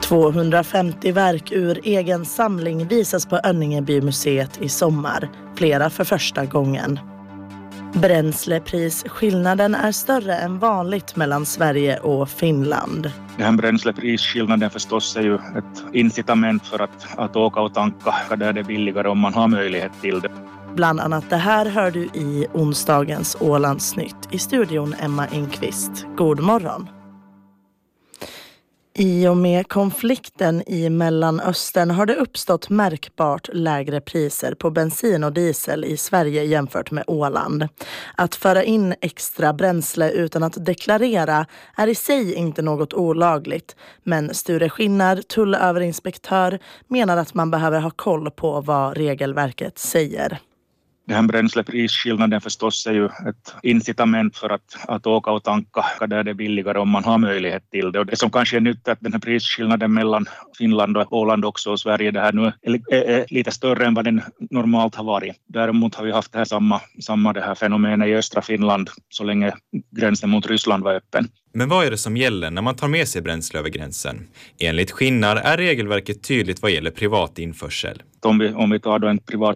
250 verk ur egen samling visas på Önningebymuseet i sommar, flera för första gången. Bränsleprisskillnaden är större än vanligt mellan Sverige och Finland. Den här bränsleprisskillnaden förstås är ju ett incitament för att åka och tanka där det är billigare om man har möjlighet till det. Bland annat det här hör du i onsdagens Ålandsnytt. I studion Emma Enqvist. God morgon. I och med konflikten i Mellanöstern har det uppstått märkbart lägre priser på bensin och diesel i Sverige jämfört med Åland. Att föra in extra bränsle utan att deklarera är i sig inte något olagligt, men Sture Skinnar, tullöverinspektör, menar att man behöver ha koll på vad regelverket säger. Den här bränsleprisskillnaden förstås är ju ett incitament för att åka och tanka där det är billigare om man har möjlighet till det. Och det som kanske är nytt är att den här prisskillnaden mellan Finland och Åland också och Sverige det här nu är lite större än vad den normalt har varit. Däremot har vi haft det här samma det här fenomenet i östra Finland så länge gränsen mot Ryssland var öppen. Men vad är det som gäller när man tar med sig bränsle över gränsen? Enligt Skinnar är regelverket tydligt vad gäller privat införsel. Om vi tar då en privat